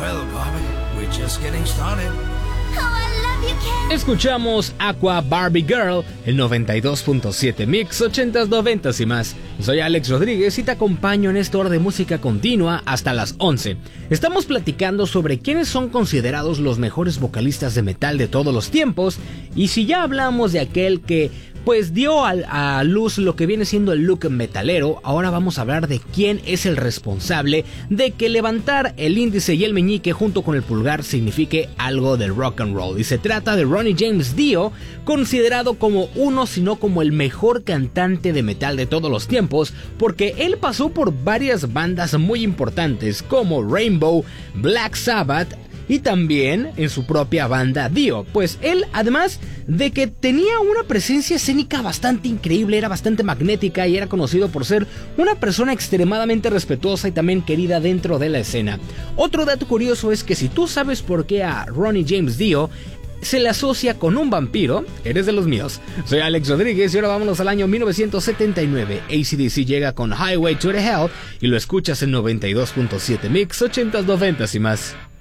Well, Bobby, we're just getting started. Oh, I love you, Ken. Escuchamos Aqua Barbie Girl, el 92.7 Mix, 80s, 90s y más. Soy Alex Rodríguez y te acompaño en esta hora de música continua hasta las 11. Estamos platicando sobre quiénes son considerados los mejores vocalistas de metal de todos los tiempos, y si ya hablamos de aquel que pues dio a luz lo que viene siendo el look metalero, ahora vamos a hablar de quién es el responsable de que levantar el índice y el meñique junto con el pulgar signifique algo del rock and roll. Y se trata de Ronnie James Dio, considerado como uno, sino como el mejor cantante de metal de todos los tiempos, porque él pasó por varias bandas muy importantes como Rainbow, Black Sabbath, y también en su propia banda Dio. Pues él, además de que tenía una presencia escénica bastante increíble, era bastante magnética y era conocido por ser una persona extremadamente respetuosa y también querida dentro de la escena. Otro dato curioso es que si tú sabes por qué a Ronnie James Dio se le asocia con un vampiro, eres de los míos. Soy Alex Rodríguez y ahora vámonos al año 1979. AC/DC llega con Highway to the Hell y lo escuchas en 92.7 Mix, 80s, 90s y más.